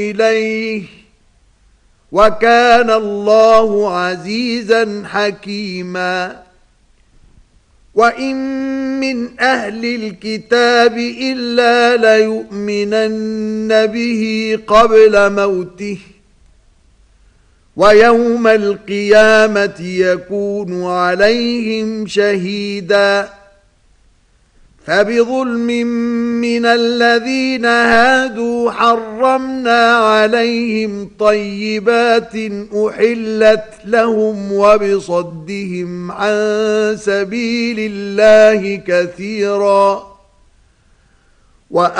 إليه وكان الله عزيزا حكيما وإن من أهل الكتاب إلا ليؤمنن به قبل موته ويوم القيامة يكون عليهم شهيدا فبظلم من الذين هادوا حرمنا عليهم طيبات أحلت لهم وبصدهم عن سبيل الله كثيرا